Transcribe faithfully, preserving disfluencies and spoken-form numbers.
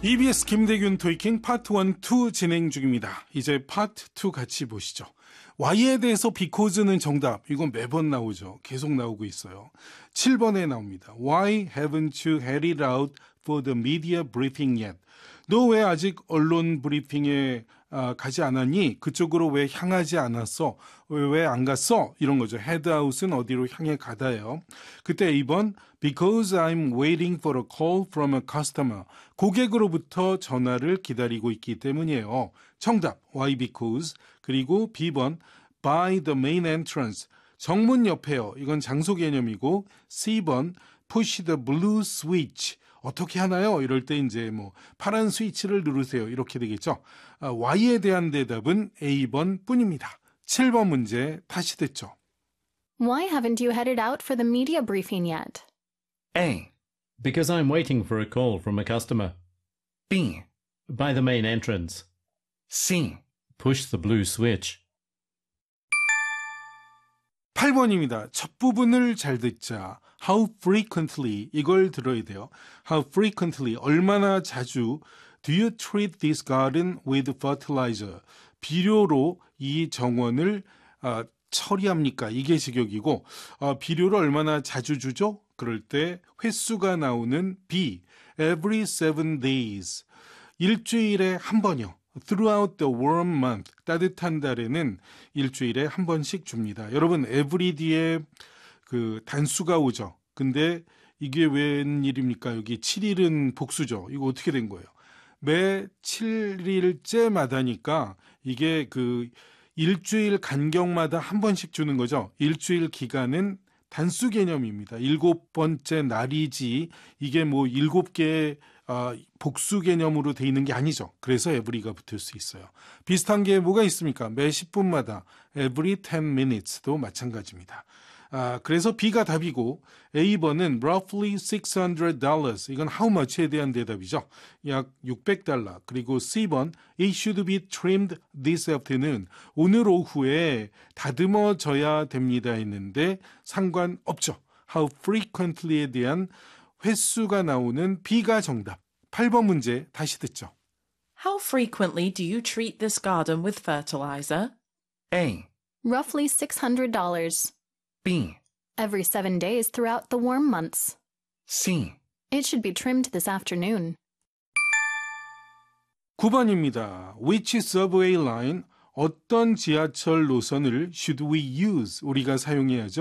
이비에스 김대균 토익킹 파트 일, 이 진행 중입니다. 이제 파트 이 같이 보시죠. Y에 대해서 because는 정답. 이건 매번 나오죠. 계속 나오고 있어요. 칠 번에 나옵니다. Why haven't you had it out for the media briefing yet? 너 왜 아직 언론 브리핑에 아, 가지 않았니? 그쪽으로 왜 향하지 않았어? 왜 안 갔어? 이런 거죠. head out은 어디로 향해 가다예요. 그때 이 번 because I'm waiting for a call from a customer. 고객으로부터 전화를 기다리고 있기 때문이에요. 정답 why because. 그리고 비 번 by the main entrance. 정문 옆에요. 이건 장소 개념이고 씨 번 push the blue switch. 어떻게 하나요? 이럴 때 이제 뭐 파란 스위치를 누르세요. 이렇게 되겠죠. 아, Y에 대한 대답은 에이 번 뿐입니다. 칠 번 문제 다시 듣죠. Why haven't you headed out for the media briefing yet? A. Because I'm waiting for a call from a customer. B. By the main entrance. C. Push the blue switch. 팔 번입니다. 첫 부분을 잘 듣자. How frequently 이걸 들어야 돼요. How frequently 얼마나 자주 do you treat this garden with fertilizer? 비료로 이 정원을 어, 처리합니까? 이게 직역이고 어, 비료를 얼마나 자주 주죠? 그럴 때 횟수가 나오는 B. Every seven days. 일주일에 한 번이요. Throughout the warm month, 따뜻한 달에는 일주일에 한 번씩 줍니다. 여러분, every 뒤에 그 단수가 오죠. 근데 이게 웬일입니까? 여기 칠 일은 복수죠. 이거 어떻게 된 거예요? 매 칠 일째마다니까 이게 그 일주일 간격마다 한 번씩 주는 거죠. 일주일 기간은 단수 개념입니다. 일곱 번째 날이지 이게 뭐 일곱 개의 어, 복수 개념으로 돼 있는 게 아니죠. 그래서 every가 붙을 수 있어요. 비슷한 게 뭐가 있습니까? 매 십 분마다 every ten minutes도 마찬가지입니다. 아, 그래서 B가 답이고 에이 번은 roughly six hundred dollars. 이건 how much에 대한 대답이죠. 약 육백 달러. 그리고 C 번 it should be trimmed this afternoon. 오늘 오후에 다듬어져야 됩니다 했는데 상관없죠. how frequently에 대한 횟수가 나오는 B가 정답. 팔 번 문제 다시 듣죠. How frequently do you treat this garden with fertilizer? A. Roughly six hundred dollars. B. Every seven days throughout the warm months. C. It should be trimmed this afternoon. 구 번입니다. Which subway line, 어떤 지하철 노선을 should we use? 우리가 사용해야죠.